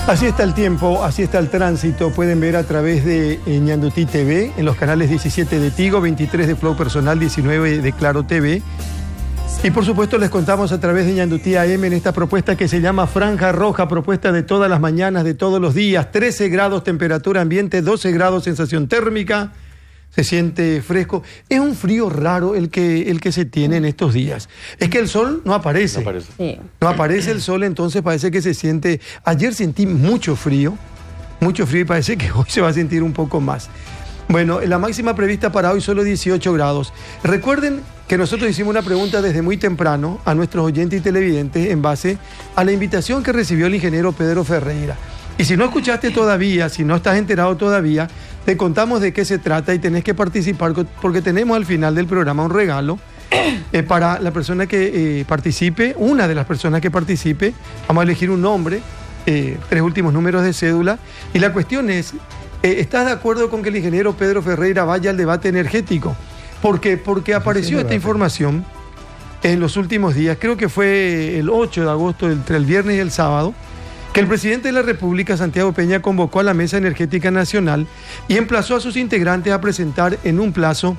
Así está el tiempo, así está el tránsito. Pueden ver a través de Ñandutí TV, en los canales 17 de Tigo, 23 de Flow Personal, 19 de Claro TV. Y por supuesto les contamos a través de Ñandutí AM en esta propuesta que se llama Franja Roja, propuesta de todas las mañanas, de todos los días. 13 grados temperatura ambiente, 12 grados sensación térmica. Se siente fresco. Es un frío raro el que se tiene en estos días. Es que el sol no aparece. No aparece el sol, entonces parece que se siente... Ayer sentí mucho frío y parece que hoy se va a sentir un poco más. Bueno, la máxima prevista para hoy solo 18 grados. Recuerden que nosotros hicimos una pregunta desde muy temprano a nuestros oyentes y televidentes en base a la invitación que recibió el ingeniero Pedro Ferreira. Y si no escuchaste todavía, si no estás enterado todavía, te contamos de qué se trata y tenés que participar porque tenemos al final del programa un regalo para la persona que participe, una de las personas que participe. Vamos a elegir un nombre, 3 últimos números de cédula. Y la cuestión es, ¿estás de acuerdo con que el ingeniero Pedro Ferreira vaya al debate energético? Porque apareció esta información en los últimos días, creo que fue el 8 de agosto, entre el viernes y el sábado, que el presidente de la República, Santiago Peña, convocó a la Mesa Energética Nacional y emplazó a sus integrantes a presentar en un plazo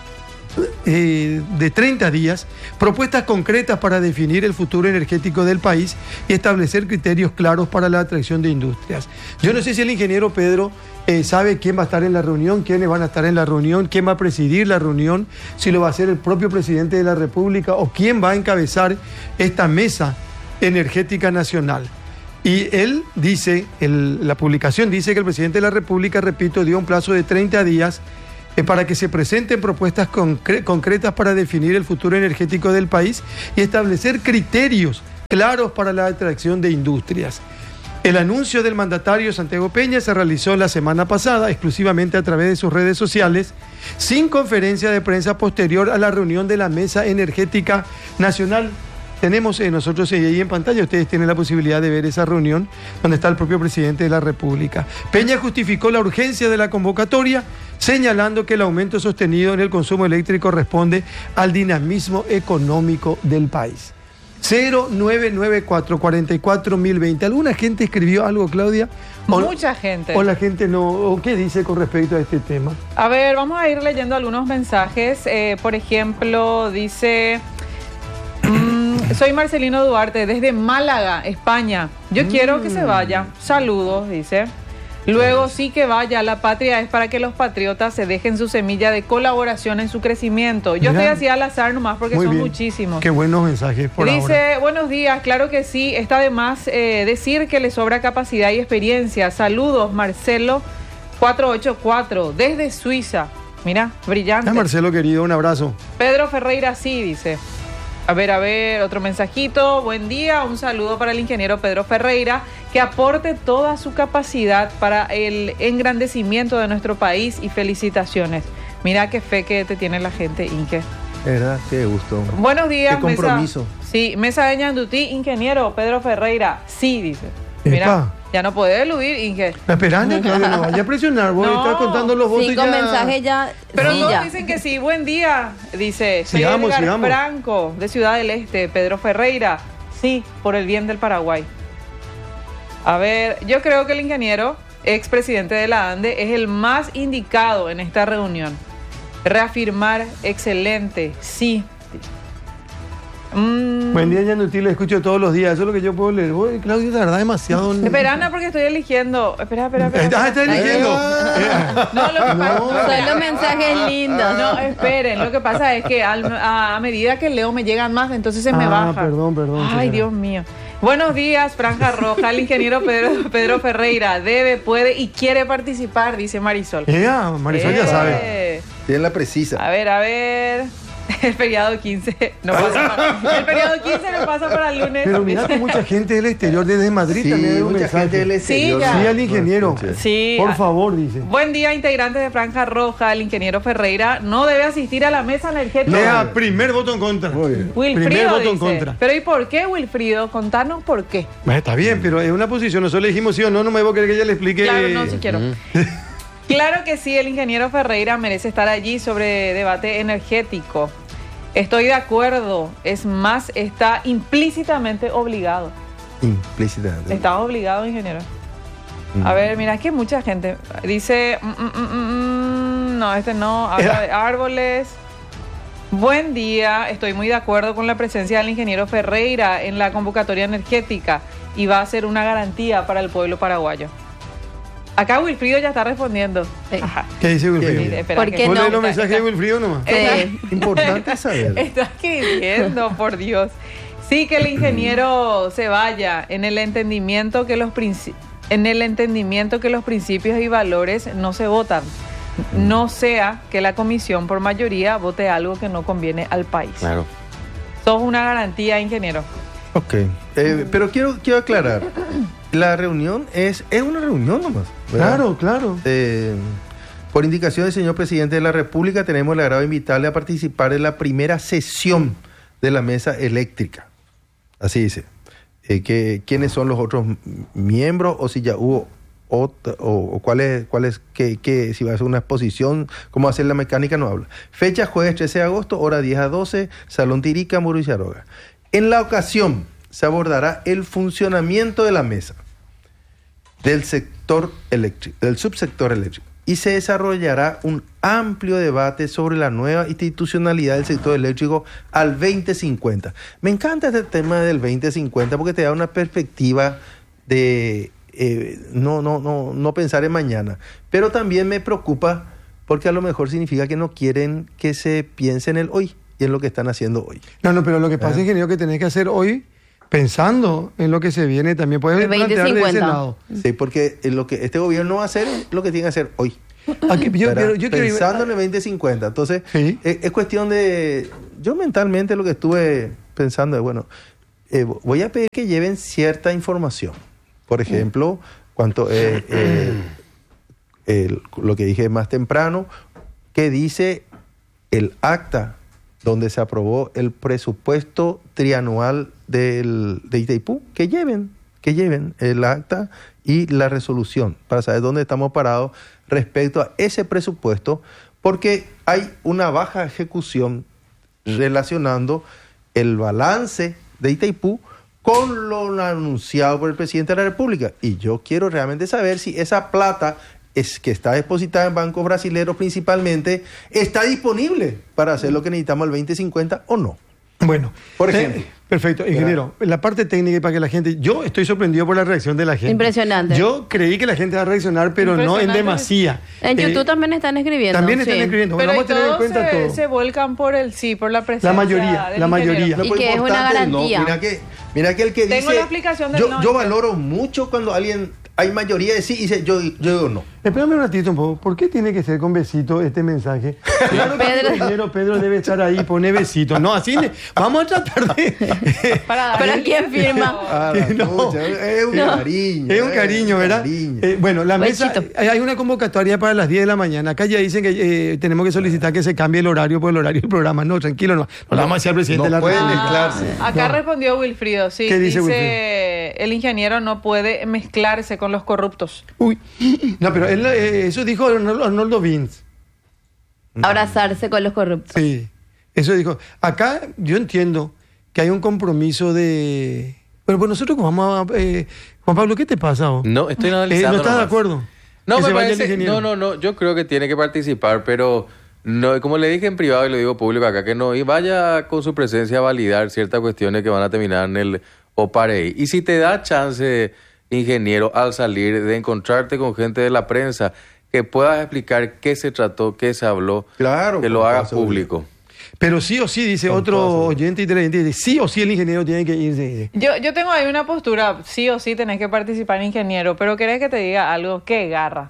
de 30 días propuestas concretas para definir el futuro energético del país y establecer criterios claros para la atracción de industrias. Yo no sé si el ingeniero Pedro sabe quién va a estar en la reunión, quiénes van a estar en la reunión, quién va a presidir la reunión, si lo va a hacer el propio presidente de la República o quién va a encabezar esta Mesa Energética Nacional. Y él dice, la publicación dice que el presidente de la República, repito, dio un plazo de 30 días para que se presenten propuestas concretas para definir el futuro energético del país y establecer criterios claros para la atracción de industrias. El anuncio del mandatario Santiago Peña se realizó la semana pasada exclusivamente a través de sus redes sociales, sin conferencia de prensa posterior a la reunión de la Mesa Energética Nacional. Tenemos nosotros ahí en pantalla, ustedes tienen la posibilidad de ver esa reunión donde está el propio presidente de la República. Peña justificó la urgencia de la convocatoria, señalando que el aumento sostenido en el consumo eléctrico responde al dinamismo económico del país. 0994-44-1020. ¿Alguna gente escribió algo, Claudia? Mucha gente. ¿O la gente no? ¿O qué dice con respecto a este tema? A ver, vamos a ir leyendo algunos mensajes. Por ejemplo, dice... Soy Marcelino Duarte, desde Málaga, España. Yo quiero que se vaya. Saludos, dice. Luego sí que vaya. La patria es para que los patriotas se dejen su semilla de colaboración en su crecimiento. Yo estoy así al azar nomás porque son muchísimos. Qué buenos mensajes por ahora. Dice, buenos días, claro que sí. Está de más decir que le sobra capacidad y experiencia. Saludos, Marcelo 484, desde Suiza. Mira, brillante. Marcelo querido, un abrazo. Pedro Ferreira sí, dice. A ver, otro mensajito. Buen día, un saludo para el ingeniero Pedro Ferreira, que aporte toda su capacidad para el engrandecimiento de nuestro país y felicitaciones. Mira qué fe que te tiene la gente, Inge. ¿Verdad? Qué gusto. Buenos días, qué compromiso. Mesa. Sí, Mesa de Ñandutí, ingeniero Pedro Ferreira. Sí, dice. Mira, ya no puede eludir, Inge. Esperando, Claudia, no vaya a presionar. Vos estás contando los votos 5 mensajes ya. Pero sí, todos ya dicen que sí. Buen día, dice. Sigamos. Franco, de Ciudad del Este. Pedro Ferreira. Sí, por el bien del Paraguay. A ver, yo creo que el ingeniero, expresidente de la ANDE, es el más indicado en esta reunión. Reafirmar, excelente, sí. Buen día, Ñandutí, le escucho todos los días. Eso es lo que yo puedo leer. Vos, Claudia, la verdad, demasiado... Espera, Ana, porque estoy eligiendo. Espera. ¿Estás eligiendo? No, lo que pasa... son los mensajes lindos. No, esperen. Lo que pasa es que a medida que leo me llegan más, entonces se me baja. Perdón. Ay, Dios mío. Buenos días, Franja Roja. El ingeniero Pedro Ferreira debe, puede y quiere participar, dice Marisol. Marisol ya sabe. Tiene la precisa. A ver. El feriado 15 no pasa para el lunes. Pero mira que mucha gente del exterior, desde Madrid también hay un mucha gente del exterior. Sí, al ingeniero. Sí. Por favor, dice. Buen día, integrantes de Franja Roja. El ingeniero Ferreira no debe asistir a la mesa energética. Lea, primer voto en contra. Wilfrido primer voto dice. en contra. Pero ¿y por qué, Wilfrido? Contanos por qué. Está bien, pero es una posición. Nosotros le dijimos sí o no, no me voy a querer que ella le explique. Claro, no, si quiero. Claro que sí, el ingeniero Ferreira merece estar allí sobre debate energético. Estoy de acuerdo, es más, está implícitamente obligado. Implícitamente. ¿Está obligado, ingeniero? A ver, mira, es que mucha gente dice, no, este no, habla de árboles. Buen día, estoy muy de acuerdo con la presencia del ingeniero Ferreira en la convocatoria energética y va a ser una garantía para el pueblo paraguayo. Acá Wilfrido ya está respondiendo. Sí. Ajá. ¿Qué dice Wilfrido? Sí, espera ¿Por que- qué ¿Vos no? lees los mensajes de Wilfrido nomás? Importante saber. Está escribiendo, por Dios. Sí, que el ingeniero se vaya en el entendimiento que los principios y valores no se votan. No sea que la comisión por mayoría vote algo que no conviene al país. Claro. Sos una garantía, ingeniero. Ok. Pero quiero aclarar. La reunión es una reunión nomás, ¿verdad? Claro, claro. Por indicación del señor presidente de la República, tenemos el agrado de invitarle a participar en la primera sesión de la mesa eléctrica. Así dice. ¿Quiénes son los otros miembros o si ya hubo otra, o cuál es si va a ser una exposición, cómo va a ser la mecánica, no habla. Fecha jueves 13 de agosto, hora 10 a 12, Salón Tirica, Muro y Charoga. En la ocasión se abordará el funcionamiento de la mesa del sector eléctrico, del subsector eléctrico, y se desarrollará un amplio debate sobre la nueva institucionalidad del sector eléctrico al 2050. Me encanta este tema del 2050 porque te da una perspectiva de no pensar en mañana, pero también me preocupa porque a lo mejor significa que no quieren que se piense en el hoy y en lo que están haciendo hoy. No, pero lo que pasa, ingeniero, que tenés que hacer hoy, pensando en lo que se viene, también puedes plantear de ese lado. Sí, porque lo que este gobierno va a hacer es lo que tiene que hacer hoy. Aquí, ¿verdad? yo Pensando en el 2050. Entonces, Sí. es cuestión de... Yo mentalmente lo que estuve pensando es, bueno, voy a pedir que lleven cierta información. Por ejemplo, lo que dije más temprano, que dice el acta donde se aprobó el presupuesto trianual de Itaipú, que lleven el acta y la resolución para saber dónde estamos parados respecto a ese presupuesto, porque hay una baja ejecución relacionando el balance de Itaipú con lo anunciado por el presidente de la República. Y yo quiero realmente saber si esa plata que está depositada en bancos brasileños principalmente, está disponible para hacer lo que necesitamos el 2050 o no. Bueno, Por ejemplo. Perfecto, ingeniero. La parte técnica y para que la gente... Yo estoy sorprendido por la reacción de la gente. Impresionante. Yo creí que la gente va a reaccionar, pero no en Impresionante. demasía. En YouTube también están escribiendo. También están sí. escribiendo. Bueno, Pero vamos a tener en todos cuenta todo. se vuelcan por la presencia. La mayoría, del la mayoría. ingeniero. Y pues, que es una importante, no. garantía. Mira que el que Tengo dice... la explicación del yo, no. yo valoro mucho cuando alguien... Hay mayoría de sí y dice yo digo no. Espérame un ratito un poco. ¿Por qué tiene que ser con besito este mensaje? Claro que Pedro. el ingeniero Pedro debe estar ahí, pone besito. No, así vamos a tratar de... Para ¿Pero darle- quién firma? No. Pucha, es un No. cariño. Es un cariño, ¿verdad? Cariño. Bueno, la mesa, Besito. hay una convocatoria para las 10 de la mañana. Acá ya dicen que tenemos que solicitar que se cambie el horario por el horario del programa. No, tranquilo, no lo vamos a decir al presidente No de la puede República. mezclarse. Acá No. respondió Wilfrido, sí. ¿Qué dice el ingeniero no puede mezclarse con los corruptos. Uy, no, pero él, eso dijo Arnoldo Vince. Abrazarse con los corruptos. Sí, eso dijo. Acá yo entiendo que hay un compromiso de... Pero pues nosotros vamos a... Juan Pablo, ¿qué te pasa? Vos? No, estoy analizando. ¿No estás de nomás. acuerdo? No, Que me se vaya el parece, ingeniero. no, yo creo que tiene que participar, pero no, como le dije en privado y lo digo público acá, que no, y vaya con su presencia a validar ciertas cuestiones que van a terminar en el OPAREI. Y si te da chance, ingeniero, al salir, de encontrarte con gente de la prensa, que puedas explicar qué se trató, qué se habló, Claro, que lo como hagas todo público. Pero sí o sí, dice Con otro todo, sí. oyente inteligente, dice, sí o sí el ingeniero tiene que irse. Yo tengo ahí una postura, sí o sí tenés que participar, ingeniero, pero querés que te diga algo, qué garra.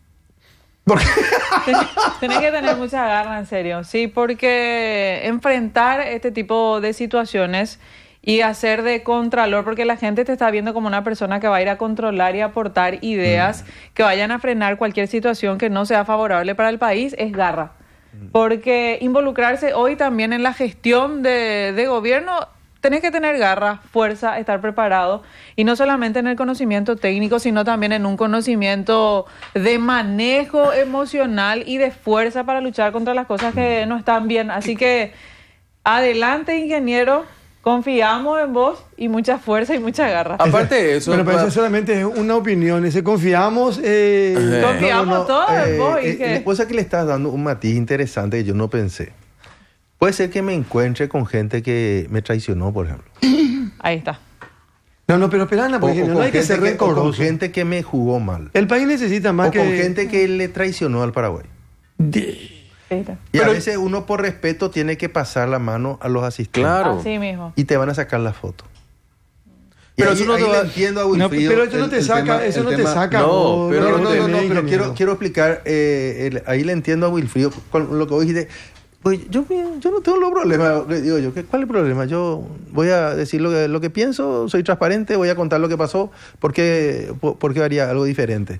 Porque Tenés que tener mucha garra, en serio, sí, porque enfrentar este tipo de situaciones y hacer de contralor, porque la gente te está viendo como una persona que va a ir a controlar y aportar ideas que vayan a frenar cualquier situación que no sea favorable para el país, es garra. Porque involucrarse hoy también en la gestión de gobierno, tenés que tener garra, fuerza, estar preparado, y no solamente en el conocimiento técnico, sino también en un conocimiento de manejo emocional y de fuerza para luchar contra las cosas que no están bien. Así que adelante, ingeniero, Confiamos en vos y mucha fuerza y mucha garra. Aparte de eso, Bueno, pero eso solamente es una opinión. Ese confiamos. Confiamos todos en vos. Y que... cosa que le estás dando un matiz interesante que yo no pensé. Puede ser que me encuentre con gente que me traicionó, por ejemplo. Ahí está. No, pero espera, Ana, porque no hay que ser o con rencoroso. gente que me jugó mal. El país necesita más O que... con gente que le traicionó al Paraguay. Ahí está. Y a veces uno por respeto tiene que pasar la mano a los asistentes. Claro. Así mismo. Y te van a sacar la foto. Pero Pero eso ahí, no te ahí va- le entiendo a No, Wilfrido. pero eso no te saca, eso no te saca. No, vos, pero Pero ingeniero. quiero explicar, ahí le entiendo a Wilfrido con lo que vos dijiste. Pues yo no tengo los problemas, digo yo, ¿cuál es el problema? Yo voy a decir lo que pienso, soy transparente, voy a contar lo que pasó, porque haría algo diferente.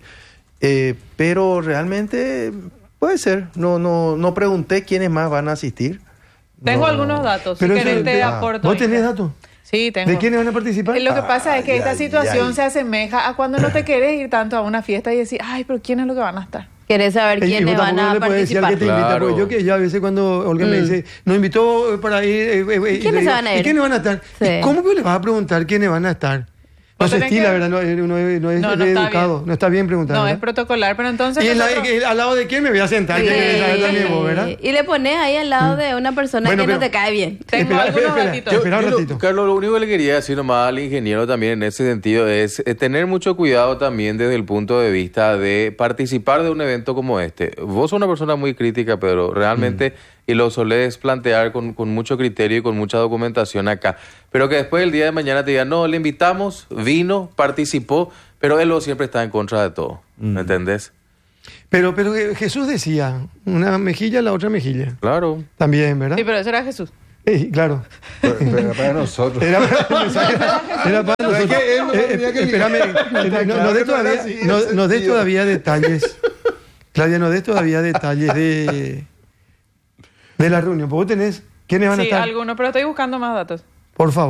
Pero realmente puede ser, no pregunté quiénes más van a asistir. Tengo No. algunos datos. Pero si querés eso- te aporto. ¿Vos tenés datos? Sí, tengo. ¿De quiénes van a participar? Lo que pasa es que esta Ay, situación ay. se asemeja a cuando no te querés ir tanto a una fiesta y decir, ay, pero ¿quiénes es lo que van a estar? ¿Querés saber Y quiénes vos van tampoco a le puedes decir al que te participar? invita, Claro. porque yo que ya a veces cuando Olga me dice, nos invitó para ir... ¿Quiénes se van a ir? ¿Y quiénes van a estar? Sí. ¿Y cómo que le vas a preguntar quiénes van a estar? No Vos se tenés estila, que- ¿verdad? No es No, no está educado, bien. no está bien preguntar. No, es ¿verdad? protocolar, pero entonces... ¿Y nosotros- al lado de quién me voy a sentar? Sí. ¿Qué querés saber también vos, verdad? Y le pones ahí al lado de una persona Bueno, que no pero- te cae bien. Tengo algunos datitos. Espera un Yo lo- ratito. Carlos, lo único que le quería decir nomás al ingeniero también en ese sentido es tener mucho cuidado también desde el punto de vista de participar de un evento como este. Vos sos una persona muy crítica, pero realmente, y lo solés plantear con mucho criterio y con mucha documentación acá, pero que después el día de mañana te digan, no, le invitamos, vino, participó, pero él siempre está en contra de todo, ¿me entendés? Pero Jesús decía, una mejilla, la otra mejilla. Claro. También, ¿verdad? Sí, pero eso era Jesús. Claro. Pero para nosotros. Era para nosotros. que él no tenía que Espérame, no des todavía, no des todavía detalles. Claudia, no des todavía detalles de la reunión. Vos tenés, ¿quiénes van a Sí, estar? algunos, pero estoy buscando más datos. Por favor.